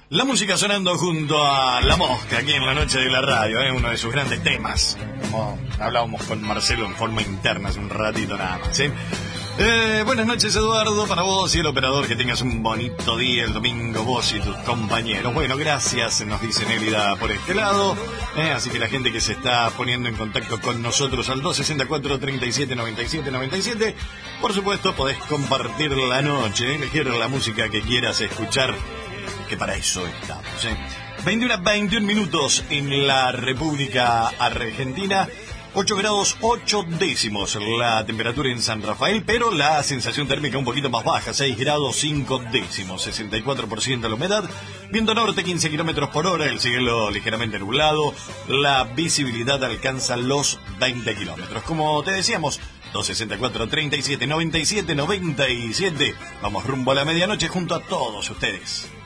La música sonando junto a La Mosca aquí en la noche de la radio, uno de sus grandes temas. Como hablábamos con Marcelo en forma interna hace un ratito nada más. Buenas noches, Eduardo, para vos y el operador, que tengas un bonito día el domingo, vos y tus compañeros. Bueno, gracias, nos dice Nélida por este lado. Así que la gente que se está poniendo en contacto con nosotros al 264-3797-97, por supuesto podés compartir la noche, elegir la música que quieras escuchar, que para eso estamos. 21 minutos en la República Argentina, 8 grados 8 décimos la temperatura en San Rafael, pero la sensación térmica un poquito más baja, 6 grados 5 décimos, 64% la humedad, viento norte 15 kilómetros por hora, el cielo ligeramente nublado, la visibilidad alcanza los 20 kilómetros. Como te decíamos, 264-3797-97, vamos rumbo a la medianoche junto a todos ustedes.